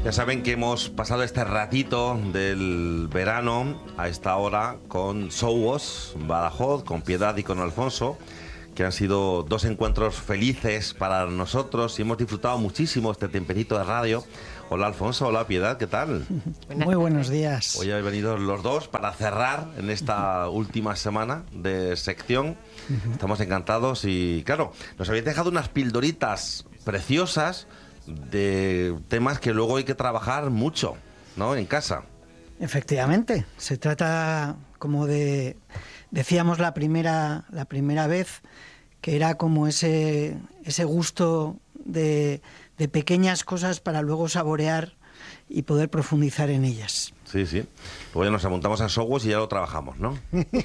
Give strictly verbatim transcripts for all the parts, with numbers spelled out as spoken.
Ya saben que hemos pasado este ratito del verano a esta hora con Sowos, Badajoz, con Piedad y con Alfonso, que han sido dos encuentros felices para nosotros y hemos disfrutado muchísimo este tiempecito de radio. Hola Alfonso, hola Piedad, ¿qué tal? Muy buenos días. Hoy habéis venido los dos para cerrar en esta última semana de sección. Uh-huh. Estamos encantados y claro, nos habéis dejado unas pildoritas preciosas de temas que luego hay que trabajar mucho, ¿no? En casa. Efectivamente, se trata como de, decíamos la primera, la primera vez, que era como ese, ese gusto de, de pequeñas cosas para luego saborear y poder profundizar en ellas. Sí, sí. Pues ya nos apuntamos a Sowos y ya lo trabajamos, ¿no?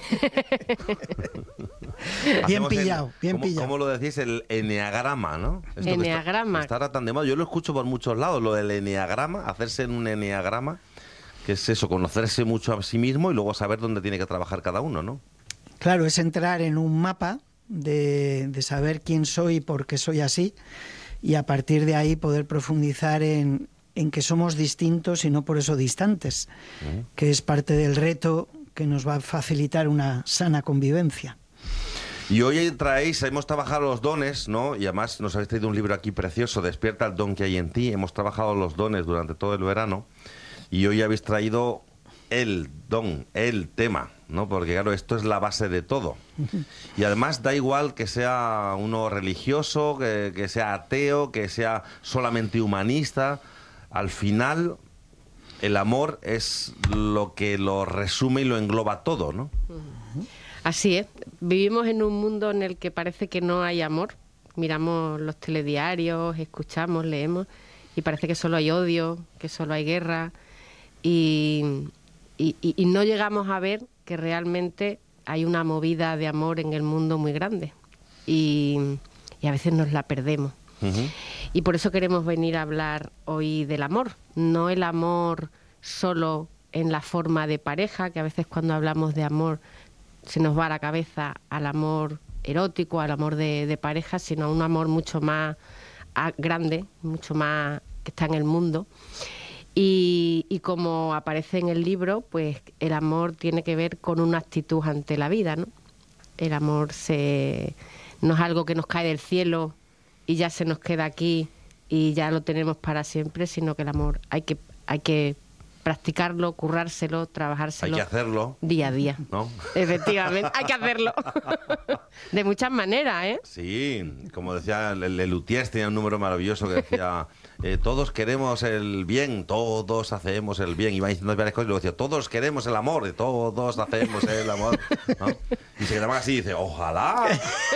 Bien pillado, el, bien ¿cómo, pillado. ¿Cómo lo decís? El eneagrama, ¿no? Esto Eneagrama. Está, está tan de moda. Yo lo escucho por muchos lados, lo del eneagrama, hacerse en un eneagrama, que es eso, conocerse mucho a sí mismo y luego saber dónde tiene que trabajar cada uno, ¿no? Claro, es entrar en un mapa de, de saber quién soy y por qué soy así, y a partir de ahí poder profundizar en, en que somos distintos y no por eso distantes, uh-huh. que es parte del reto que nos va a facilitar una sana convivencia. Y hoy traéis, hemos trabajado los dones, ¿no? Y además nos habéis traído un libro aquí precioso, Despierta el don que hay en ti. Hemos trabajado los dones durante todo el verano y hoy habéis traído el don, el tema, ¿no? Porque claro, esto es la base de todo. Y además da igual que sea uno religioso, que, que sea ateo, que sea solamente humanista. Al final, el amor es lo que lo resume y lo engloba todo, ¿no? Así es. Vivimos en un mundo en el que parece que no hay amor. Miramos los telediarios, escuchamos, leemos, y parece que solo hay odio, que solo hay guerra, y, y, y no llegamos a ver que realmente hay una movida de amor en el mundo muy grande, y, y a veces nos la perdemos. Uh-huh. Y por eso queremos venir a hablar hoy del amor, no el amor solo en la forma de pareja, que a veces cuando hablamos de amor se nos va a la cabeza al amor erótico, al amor de, de pareja, sino a un amor mucho más a, grande, mucho más que está en el mundo. Y, y como aparece en el libro, pues el amor tiene que ver con una actitud ante la vida, ¿no? El amor se, no es algo que nos cae del cielo y ya se nos queda aquí y ya lo tenemos para siempre, sino que el amor hay que, hay que practicarlo, currárselo, trabajárselo. Hay que hacerlo. Día a día. ¿No? Efectivamente, hay que hacerlo. De muchas maneras, ¿eh? Sí, como decía Lelutiers, tenía un número maravilloso que decía, eh, todos queremos el bien, todos hacemos el bien. Iba diciendo varias cosas y luego decía, todos queremos el amor, todos hacemos el amor, ¿no? Y se quedaba así y dice, ojalá.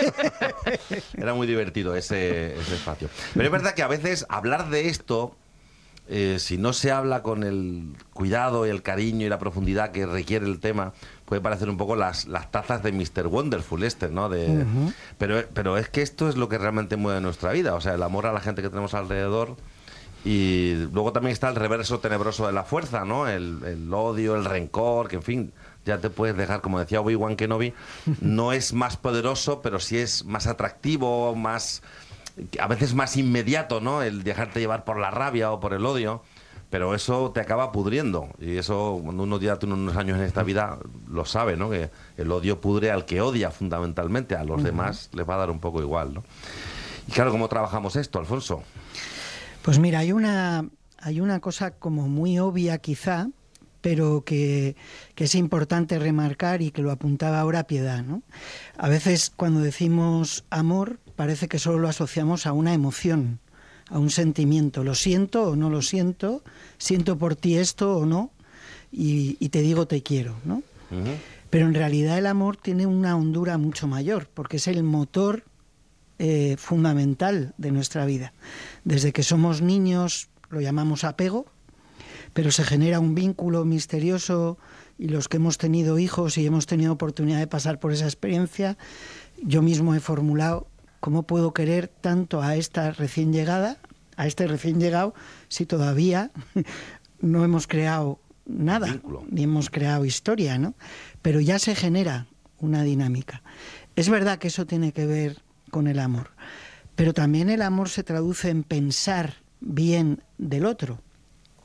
Era muy divertido ese, ese espacio. Pero es verdad que a veces hablar de esto, Eh, si no se habla con el cuidado y el cariño y la profundidad que requiere el tema, puede parecer un poco las, las tazas de mister Wonderful este, ¿no? De, uh-huh. pero, pero es que esto es lo que realmente mueve nuestra vida, o sea, el amor a la gente que tenemos alrededor. Y luego también está el reverso tenebroso de la fuerza, ¿no? El, el odio, el rencor, que en fin, ya te puedes dejar, como decía Obi-Wan Kenobi, no es más poderoso, pero sí es más atractivo, más... a veces más inmediato, ¿no? El dejarte llevar por la rabia o por el odio, pero eso te acaba pudriendo. Y eso, cuando uno ya tiene unos años en esta vida, lo sabe, ¿no? Que el odio pudre al que odia fundamentalmente, a los uh-huh. demás les va a dar un poco igual, ¿no? Y claro, ¿cómo trabajamos esto, Alfonso? Pues mira, hay una, hay una cosa como muy obvia quizá, pero que, que es importante remarcar y que lo apuntaba ahora Piedad, ¿no? A veces cuando decimos amor parece que solo lo asociamos a una emoción, a un sentimiento. Lo siento o no lo siento, siento por ti esto o no, y, y te digo te quiero, ¿no? Uh-huh. Pero en realidad el amor tiene una hondura mucho mayor, porque es el motor eh, fundamental de nuestra vida. Desde que somos niños lo llamamos apego, pero se genera un vínculo misterioso, y los que hemos tenido hijos y hemos tenido oportunidad de pasar por esa experiencia, yo mismo he formulado cómo puedo querer tanto a esta recién llegada, a este recién llegado, si todavía no hemos creado nada, vínculo. Ni hemos creado historia, ¿no? Pero ya se genera una dinámica. Es verdad que eso tiene que ver con el amor, pero también el amor se traduce en pensar bien del otro.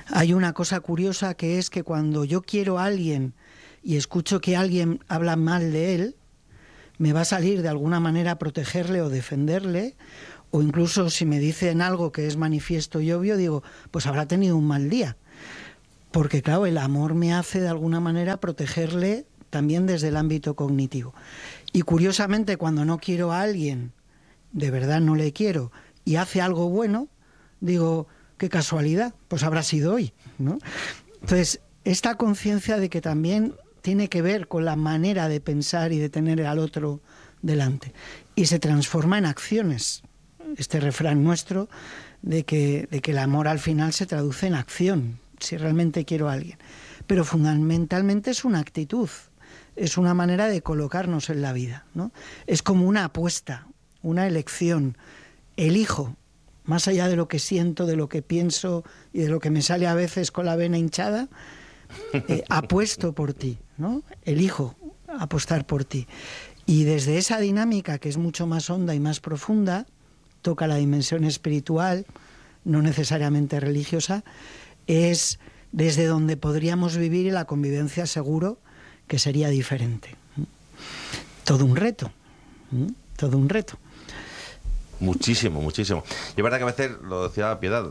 hay una cosa curiosa que es que cuando yo quiero a alguien y escucho que alguien habla mal de él, me va a salir de alguna manera a protegerle o defenderle, o incluso si me dicen algo que es manifiesto y obvio, digo, pues habrá tenido un mal día. Porque claro, el amor me hace de alguna manera protegerle también desde el ámbito cognitivo. Y curiosamente, cuando no quiero a alguien, de verdad no le quiero, y hace algo bueno, digo, qué casualidad, pues habrá sido hoy, ¿no? Entonces, esta conciencia de que también tiene que ver con la manera de pensar y de tener al otro delante. Y se transforma en acciones. Este refrán nuestro de que, de que el amor al final se traduce en acción, si realmente quiero a alguien. Pero fundamentalmente es una actitud, es una manera de colocarnos en la vida, ¿no? Es como una apuesta, una elección. Elijo, más allá de lo que siento, de lo que pienso y de lo que me sale a veces con la vena hinchada, eh, apuesto por ti, ¿no? Elijo apostar por ti. Y desde esa dinámica, que es mucho más honda y más profunda, toca la dimensión espiritual, no necesariamente religiosa, es desde donde podríamos vivir y la convivencia seguro que sería diferente. Todo un reto, todo un reto. Muchísimo, muchísimo. Y es verdad que a veces, lo decía Piedad,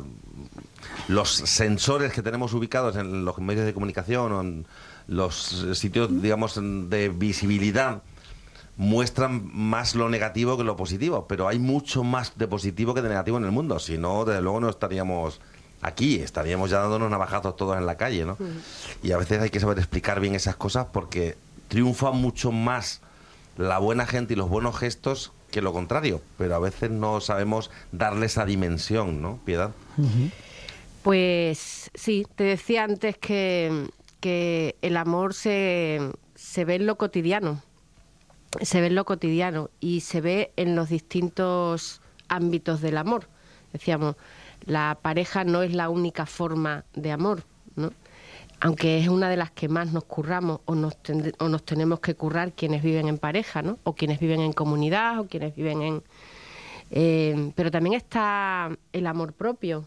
los sensores que tenemos ubicados en los medios de comunicación o en los sitios, digamos, de visibilidad, muestran más lo negativo que lo positivo, pero hay mucho más de positivo que de negativo en el mundo. Si no, desde luego no estaríamos aquí, estaríamos ya dándonos navajazos todos en la calle, ¿no? Y a veces hay que saber explicar bien esas cosas porque triunfa mucho más la buena gente y los buenos gestos que lo contrario, pero a veces no sabemos darle esa dimensión, ¿no, Piedad? Uh-huh. Pues sí, te decía antes que, que el amor se, se ve en lo cotidiano, se ve en lo cotidiano y se ve en los distintos ámbitos del amor. Decíamos, la pareja no es la única forma de amor, ¿no? Aunque es una de las que más nos curramos o nos, ten, o nos tenemos que currar quienes viven en pareja, ¿no? O quienes viven en comunidad o quienes viven en... Eh, pero también está el amor propio,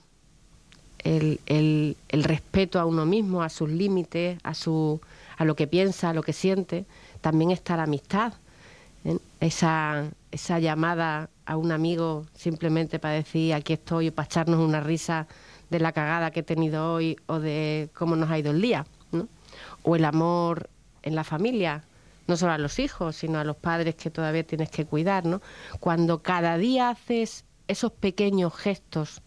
el, el, el respeto a uno mismo, a sus límites, a, su, a lo que piensa, a lo que siente. También está la amistad, ¿eh? Esa, esa llamada a un amigo simplemente para decir aquí estoy, o para echarnos una risa de la cagada que he tenido hoy o de cómo nos ha ido el día, ¿no? O el amor en la familia, no solo a los hijos, sino a los padres que todavía tienes que cuidar, ¿no? Cuando cada día haces esos pequeños gestos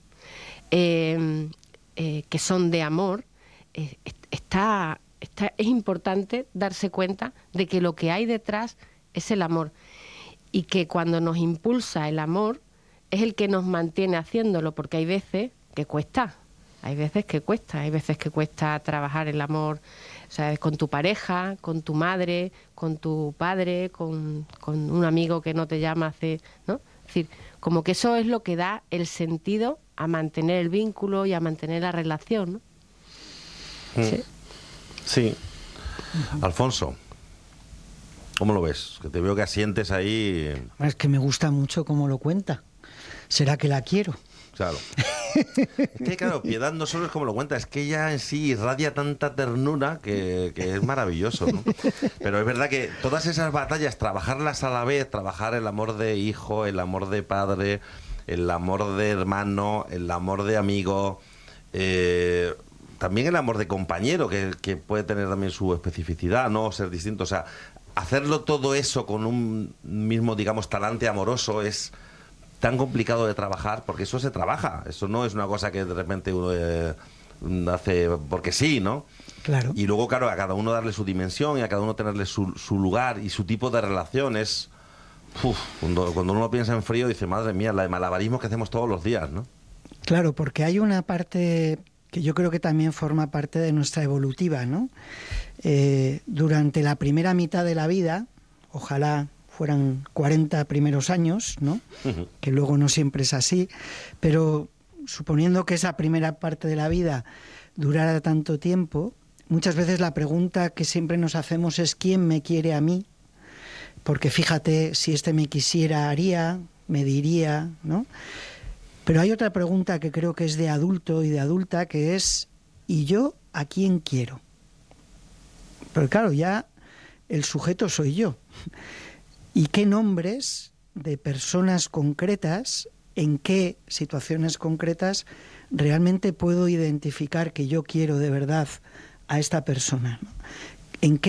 eh, eh, que son de amor, eh, está, está, es importante darse cuenta de que lo que hay detrás es el amor y que cuando nos impulsa el amor es el que nos mantiene haciéndolo, porque hay veces que cuesta, hay veces que cuesta, hay veces que cuesta trabajar el amor, o sea, con tu pareja, con tu madre, con tu padre, con, con un amigo que no te llama hace, ¿no? Es decir, como que eso es lo que da el sentido a mantener el vínculo y a mantener la relación, ¿no? Mm. Sí. Sí. Alfonso, ¿cómo lo ves? Que te veo que asientes ahí. Es que me gusta mucho cómo lo cuenta. ¿Será que la quiero? Claro. Es que, claro, Piedad no solo es como lo cuenta, es que ella en sí irradia tanta ternura que, que es maravilloso, ¿no? Pero es verdad que todas esas batallas, trabajarlas a la vez, trabajar el amor de hijo, el amor de padre, el amor de hermano, el amor de amigo, eh, también el amor de compañero, que, que puede tener también su especificidad, ¿no? Ser distinto, o sea, hacerlo todo eso con un mismo, digamos, talante amoroso es tan complicado de trabajar, porque eso se trabaja, eso no es una cosa que de repente uno eh, hace porque sí, ¿no? Claro. Y luego, claro, a cada uno darle su dimensión y a cada uno tenerle su, su lugar y su tipo de relaciones. Uf, cuando, cuando uno piensa en frío dice, madre mía, la de malabarismos que hacemos todos los días, ¿no? Claro, porque hay una parte que yo creo que también forma parte de nuestra evolutiva, ¿no? Eh, durante la primera mitad de la vida, ojalá fueran cuarenta primeros años, ¿no? Uh-huh. Que luego no siempre es así, pero suponiendo que esa primera parte de la vida durara tanto tiempo, muchas veces la pregunta que siempre nos hacemos es ¿quién me quiere a mí? Porque fíjate, si este me quisiera, haría, me diría, ¿no? Pero hay otra pregunta que creo que es de adulto y de adulta, que es ¿y yo a quién quiero? Pero claro, ya el sujeto soy yo. ¿Y qué nombres de personas concretas, en qué situaciones concretas realmente puedo identificar que yo quiero de verdad a esta persona? ¿En qué